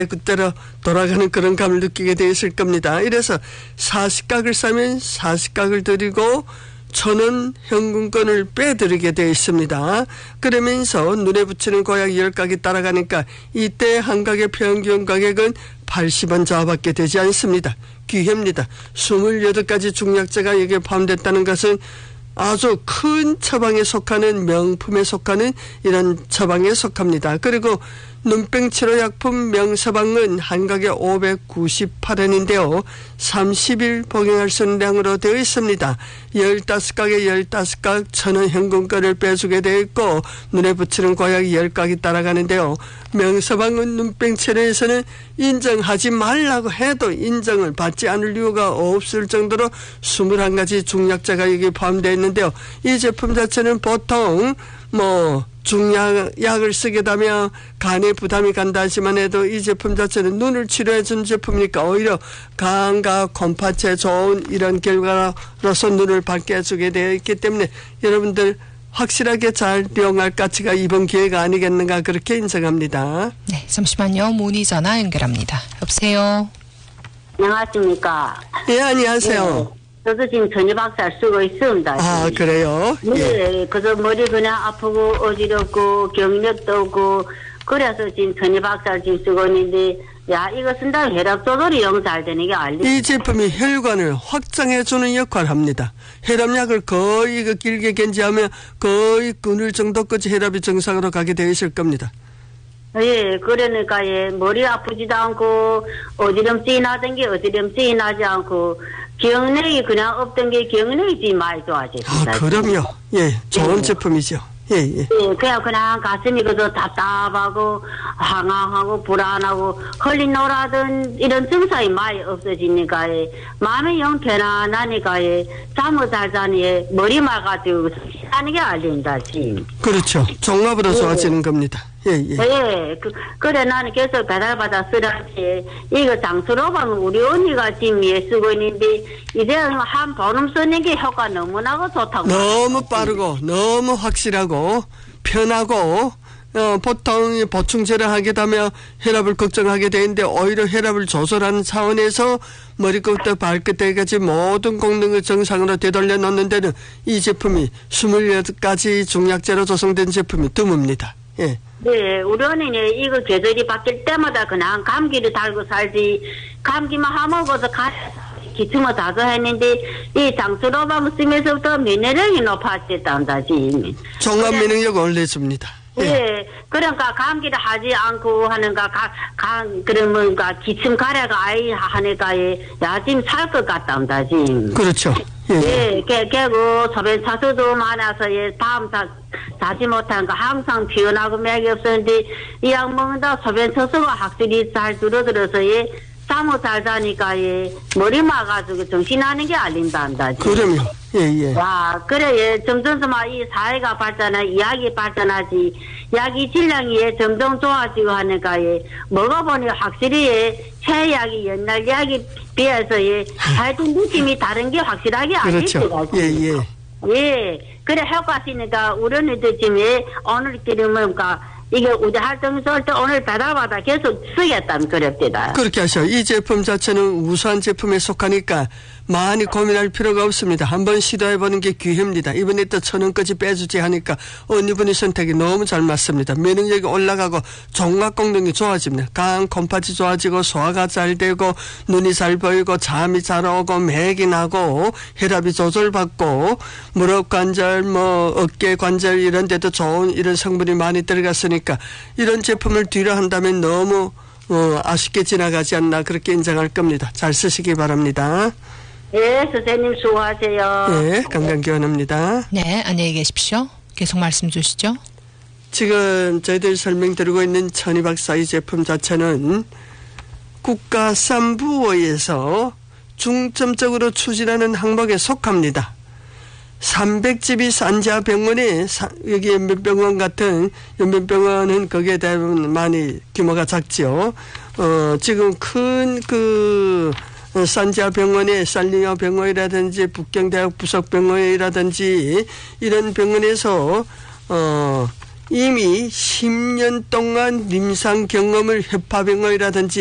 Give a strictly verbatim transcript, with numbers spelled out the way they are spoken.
그때로 돌아가는 그런 감을 느끼게 돼 있을 겁니다. 이래서 사십각을 싸면 사십각을 드리고 천원 현금권을 빼드리게 되어 있습니다. 그러면서 눈에 붙이는 고약 열 각이 따라가니까 이때 한 각의 평균 가격은 팔십 원 저하밖에 되지 않습니다. 귀합니다. 이십팔 가지 중약재가 여기에 포함됐다는 것은 아주 큰 처방에 속하는 명품에 속하는 이런 처방에 속합니다. 그리고 눈병 치료약품 명서방은 한 각에 오백구십팔 원인데요. 삼십 일 복용할 수 있는 양으로 되어 있습니다. 십오 각에 십오 각 천원 현금권을 빼주게 되어 있고 눈에 붙이는 고약이 열 각이 따라가는데요. 명서방은 눈병 치료에서는 인정하지 말라고 해도 인정을 받지 않을 이유가 없을 정도로 이십일 가지 중약자가 여기 포함되어 있는데요. 이 제품 자체는 보통 뭐 중약약을 쓰게 되면 간에 부담이 간다 하지만 해도 이 제품 자체는 눈을 치료해 준 제품이니까 오히려 간과 곰파체에 좋은 이런 결과로서 눈을 밝게 해주게 되어 있기 때문에 여러분들 확실하게 잘 이용할 가치가 이번 기회가 아니겠는가 그렇게 인정합니다. 네, 잠시만요. 문의 전화 연결합니다. 여보세요. 안녕하십니까. 예, 안녕하세요. 네. 저도 지금 전이박살 쓰고 있습니다. 아, 지금. 그래요? 네, 예. 그래서 머리 그냥 아프고 어지럽고 경력도 없고 그래서 지금 전이박살 지금 쓰고 있는데 야 이거 쓴다면 혈압 조절이 영 잘 되는 게 알죠. 이 제품이 혈관을 확장해주는 역할을 합니다. 혈압약을 거의 그 길게 견지하면 거의 그늘 정도까지 혈압이 정상으로 가게 되어 있을 겁니다. 예, 그러니까 예 머리 아프지도 않고 어지럼증이 나던 게 어지럼증이 나지 않고 기억력이 그냥 없던 게 기억력이 지금 많이 좋아졌습니다. 아, 그럼요. 예, 좋은 네. 제품이죠. 예, 예. 예, 그냥 그냥 가슴이 그저 답답하고 항항하고 불안하고 헐리노라든 이런 증상이 많이 없어지니까 예, 마음이 영 편안하니까 예, 잠을 잘 자니 예, 머리 맑아지고 하는 게 알린다 지금. 그렇죠. 종합으로 좋아지는 겁니다. 예, 예. 예, 그, 그래 나는 계속 배달받아 쓰라지. 이거 장수로방 우리 언니가 지금 예 쓰고 있는데 이제 한 보름 쓰는 게 효과 너무나고 좋다고. 너무 빠르고 너무 확실하고 편하고 어, 보통 보충제를 하게 되면 혈압을 걱정하게 되는데 오히려 혈압을 조절하는 차원에서 머리끝부터 발끝까지 모든功能을 정상으로 되돌려 놓는 데는 이 제품이 이십팔 가지 중약재로 조성된 제품이 드뭅니다. 예. 네, 우리 언니는 이거 계절이 바뀔 때마다 그냥 감기를 달고 살지 감기만 하먹어서 가 기침을 자주 했는데 이 장수로밤 쓰면서부터 면역력이 높아졌단다지. 종합 면역력 올려줍니다. 예. 예. 그러니까 감기를 하지 않고 하는가 가, 가 그러면가 기침 가래가 아이 하니까 예, 야 지금 살 것 같단다지. 그렇죠. 예. 예, 개, 개고 소변 차수도 많아서 예, 밤 자, 자지 못하니까 항상 피곤하고 맥이 없었는데 이 약 먹는다 소변 차수가 확실히 잘 줄어들어서 예, 잠을 잘 자니까 예, 머리 막아가지고 정신하는 게 알린단다. 그럼요. 예, 예. 와, 그래, 예, 점점점 이 사회가 발전하, 이야기 발전하지, 약이 질량이 예, 점점 좋아지고 하니까 예, 먹어보니 확실히 예, 최약이 옛날 약에 비해서 예, 하여튼 느낌이 다른 게 확실하게 알겠더라고요. 그렇죠. 예, 예. 예, 그래 효과 있으니까 우리 언니들 지금 예, 오늘 길은 뭔가 이게 우리 활동 쏠 때 오늘 배달받아 계속 쓰겠다면 그랬대다. 그렇게 하셔. 이 제품 자체는 우수한 제품에 속하니까 많이 고민할 필요가 없습니다. 한번 시도해보는 게 기회입니다. 이번에 또 천 원까지 빼주지 하니까 어느 분의 선택이 너무 잘 맞습니다. 면역력이 올라가고 종합功能이 좋아집니다. 간, 곰파지 좋아지고 소화가 잘 되고 눈이 잘 보이고 잠이 잘 오고 맥이 나고 혈압이 조절받고 무릎 관절 뭐 어깨 관절 이런 데도 좋은 이런 성분이 많이 들어갔으니까 이런 제품을 뒤로 한다면 너무 어, 아쉽게 지나가지 않나 그렇게 인정할 겁니다. 잘 쓰시기 바랍니다. 예, 선생님 수고하세요. 예, 건강기원합니다. 네, 안녕히 계십시오. 계속 말씀 주시죠. 지금 저희들이 설명드리고 있는 천이박사 이 제품 자체는 국가산부원에서 중점적으로 추진하는 항목에 속합니다. 삼백 집이 산자병원에 여기 연변병원 같은 연변병원은 거기에 대한 많이 규모가 작지요. 어, 지금 큰 그 산자병원에 산리아 병원이라든지 북경대학 부석병원이라든지 이런 병원에서 어, 이미 십 년 동안 임상 경험을 협파병원이라든지